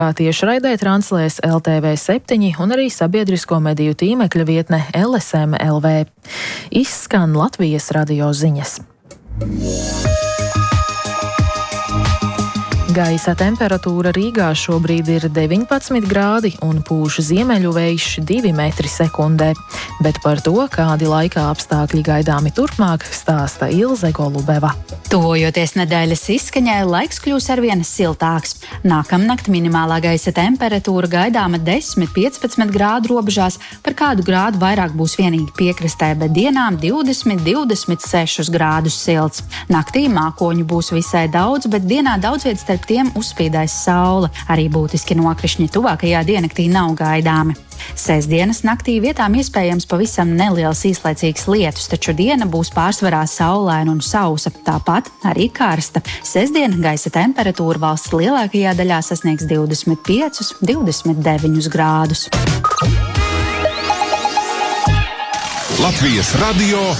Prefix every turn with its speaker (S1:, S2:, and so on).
S1: Tiešraidē translēs LTV7 un arī sabiedrisko mediju tīmekļa vietne LSM LV. Izskan Latvijas radio ziņas. Gaisa temperatūra Rīgā šobrīd ir 19 grādi un pūš ziemeļu vējš 2 metri sekundē, bet par to, kādi laika apstākļi gaidāmi turpmāk, stāsta Ilze Golubeva.
S2: Tuvojoties nedēļas izskaņai, laiks kļūs arvien siltāks. Nākamnakt minimālā gaisa temperatūra gaidāma 10–15 grādu robežās, par kādu grādu vairāk būs vienīgi piekrastē, bet dienām 20–26 grādus silts. Naktī mākoņu būs visai daudz, bet dienā daudz vietas starp tiem uzspīdēs saule. Arī būtiski nokrišņi tuvākajā diennaktī nav gaidāmi. Sestdienas naktī vietām iespējams pavisam neliels īslaicīgs lietus, taču diena būs pārsvarā saulaina un sausa, tāpat arī karsta. Sestdien gaisa temperatūra valsts lielākajā daļā sasniegs 25–29 grādus.
S3: Latvijas radio